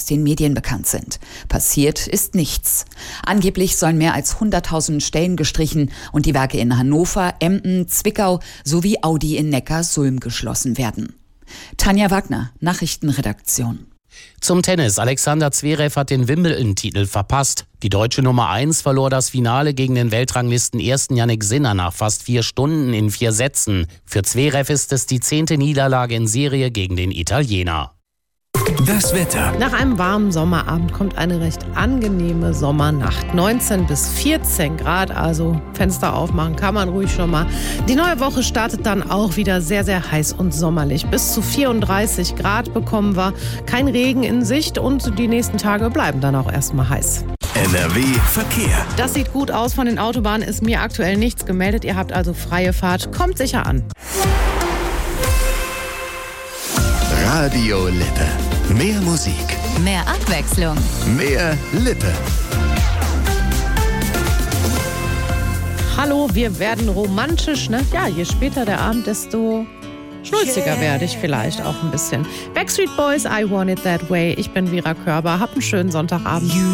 den Medien bekannt sind. Passiert ist nichts. Angeblich sollen mehr als 100.000 Stellen gestrichen und die Werke in Hannover, Emden, Zwickau sowie Audi in Neckarsulm geschlossen werden. Tanja Wagner, Nachrichtenredaktion. Zum Tennis. Alexander Zverev hat den Wimbledon-Titel verpasst. Die deutsche Nummer 1 verlor das Finale gegen den Weltranglisten-Ersten Jannik Sinner nach fast 4 Stunden in 4 Sätzen. Für Zverev ist es die 10. Niederlage in Serie gegen den Italiener. Das Wetter. Nach einem warmen Sommerabend kommt eine recht angenehme Sommernacht. 19 bis 14 Grad, also Fenster aufmachen kann man ruhig schon mal. Die neue Woche startet dann auch wieder sehr, sehr heiß und sommerlich. Bis zu 34 Grad bekommen wir. Kein Regen in Sicht und die nächsten Tage bleiben dann auch erstmal heiß. NRW Verkehr. Das sieht gut aus. Von den Autobahnen ist mir aktuell nichts gemeldet. Ihr habt also freie Fahrt. Kommt sicher an. Radio Lippe. Mehr Musik. Mehr Abwechslung. Mehr Lippe. Hallo, wir werden romantisch, ne? Ja, je später der Abend, desto schnulziger werde ich vielleicht auch ein bisschen. Backstreet Boys, I Want It That Way. Ich bin Vera Körber. Habt einen schönen Sonntagabend.